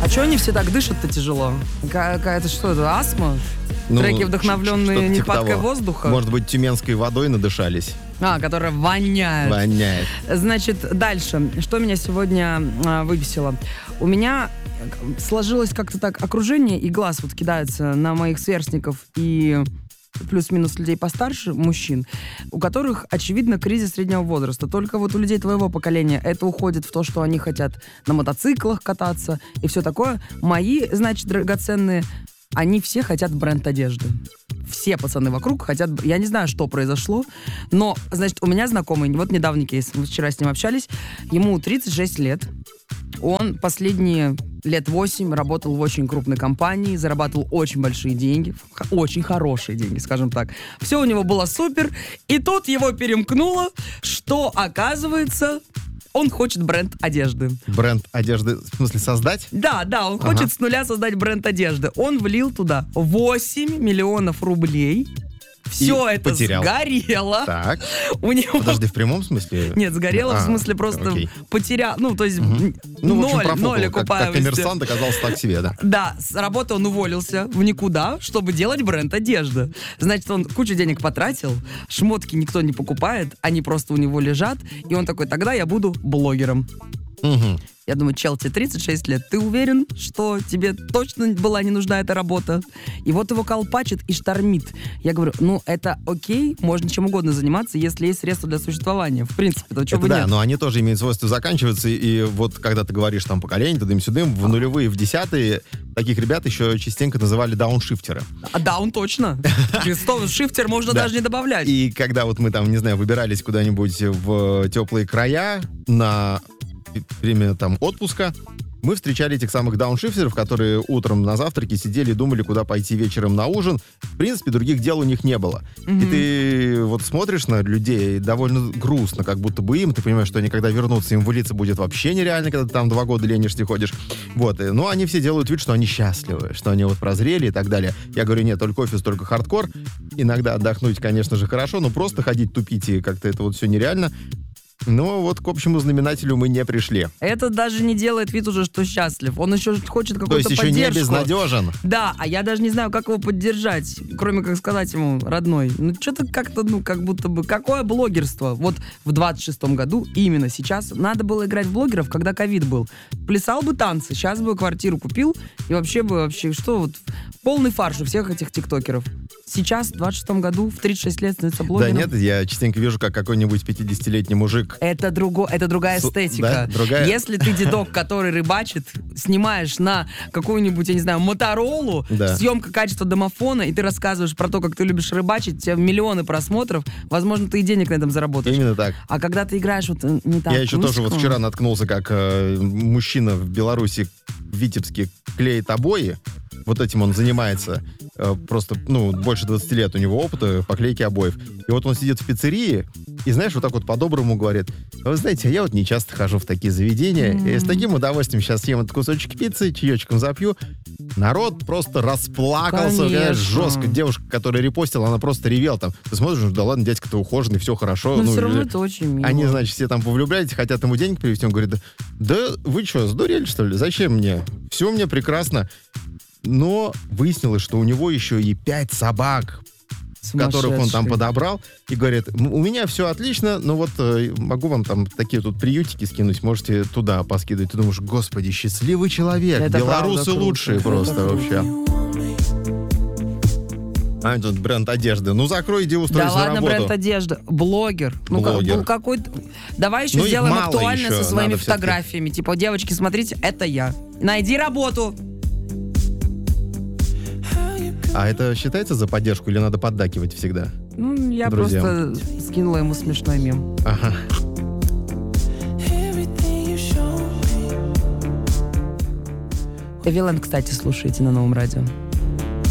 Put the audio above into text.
А что они все так дышат-то тяжело? Какая-то что это, астма? Треки, вдохновленные нехваткой типа воздуха? Может быть, тюменской водой надышались? Которая воняет. Воняет. Значит, дальше. Что меня сегодня выбесило? У меня сложилось как-то так окружение, и глаз вот кидается на моих сверстников и плюс-минус людей постарше, мужчин, у которых, очевидно, кризис среднего возраста. Только вот у людей твоего поколения это уходит в то, что они хотят на мотоциклах кататься и все такое. Мои, значит, драгоценные, они все хотят бренд одежды. Все пацаны вокруг хотят... Я не знаю, что произошло, но, значит, у меня знакомый, вот недавний кейс, мы вчера с ним общались, ему 36 лет, он последние лет 8 работал в очень крупной компании, зарабатывал очень большие деньги, очень хорошие деньги, скажем так. Все у него было супер, и тут его перемкнуло, что, оказывается, он хочет бренд одежды. Бренд одежды, в смысле, создать? Да, он хочет с нуля создать бренд одежды. Он влил туда 8 миллионов рублей. Все это потерял. Сгорело. Так. У него... Подожди, в прямом смысле? Нет, сгорело в смысле просто потерял. Ну, то есть ноль окупаемости. Как коммерсант оказался так себе, да? Да, с работы он уволился в никуда, чтобы делать бренд одежды. Значит, он кучу денег потратил, шмотки никто не покупает, они просто у него лежат, и он такой, тогда я буду блогером. Угу. Я думаю, чел, тебе 36 лет. Ты уверен, что тебе точно была не нужна эта работа? И вот его колпачит и штормит. Я говорю, это окей, можно чем угодно заниматься, если есть средства для существования. В принципе, то чего бы нет. Да, но они тоже имеют свойство заканчиваться. И вот когда ты говоришь там поколение, тудым-сюдым, в нулевые, в десятые таких ребят еще частенько называли дауншифтеры. Даун точно. Шифтер можно даже не добавлять. И когда вот мы там, не знаю, выбирались куда-нибудь в теплые края на время там отпуска, мы встречали этих самых дауншифтеров, которые утром на завтраке сидели и думали, куда пойти вечером на ужин. В принципе, других дел у них не было. И ты вот смотришь на людей, довольно грустно, как будто бы им, ты понимаешь, что они когда вернутся, им влиться будет вообще нереально, когда ты там 2 года ленишься и ходишь. Вот. Но они все делают вид, что они счастливы, что они вот прозрели и так далее. Я говорю, нет, только офис, только хардкор. Иногда отдохнуть, конечно же, хорошо, но просто ходить тупить и как-то это вот все нереально. Но вот к общему знаменателю мы не пришли. Это даже не делает вид уже, что счастлив. Он еще хочет какую-то поддержку. То есть еще не безнадежен. Да, а я даже не знаю, как его поддержать, кроме как сказать ему, родной, что-то как-то, как будто бы, какое блогерство? Вот в 26-м году, именно сейчас, надо было играть в блогеров, когда ковид был. Плясал бы танцы, сейчас бы квартиру купил, и вообще, что вот, полный фарш у всех этих тиктокеров. Сейчас, в 26-м году, в 36 лет становится блогером. Да нет, я частенько вижу, как какой-нибудь 50-летний мужик... Это другая эстетика. Да? Другая? Если ты дедок, который рыбачит, снимаешь на какую-нибудь, я не знаю, Моторолу, съемка качества домофона, и ты рассказываешь про то, как ты любишь рыбачить, у тебя миллионы просмотров, возможно, ты и денег на этом заработаешь. Именно так. А когда ты играешь вот не так... Я еще тоже вот вчера наткнулся, как мужчина в Беларуси, в Витебске, клеит обои. Вот этим он занимается. Просто, больше 20 лет у него опыта по клейке обоев. И вот он сидит в пиццерии и, знаешь, вот так вот по-доброму говорит: вы знаете, я вот не часто хожу в такие заведения, и с таким удовольствием сейчас съем этот кусочек пиццы, чаечком запью. Народ просто расплакался, жестко. Девушка, которая репостила, она просто ревела там. Ты смотришь, да ладно, дядька-то ухоженный, все хорошо. Но все равно это очень мило. Они, значит, все там повлюблялись, хотят ему денег привезти. Он говорит, да вы что, сдурели, что ли? Зачем мне? Все мне прекрасно. Но выяснилось, что у него еще и 5 собак, которых он там подобрал. И говорит, у меня все отлично, но вот могу вам там такие тут приютики скинуть, можете туда поскидывать. Ты думаешь, господи, счастливый человек. Это белорусы правда, лучшие просто вообще. А тут бренд одежды. Закрой, иди устройся на работу. Да ладно, бренд одежды. Блогер. Какой-то... Давай еще сделаем актуально со своими фотографиями. Типа, девочки, смотрите, это я. Найди работу. А это считается за поддержку или надо поддакивать всегда? Я друзьям? Просто скинула ему смешной мем. Ага. Эвилэн, кстати, слушайте на Новом радио.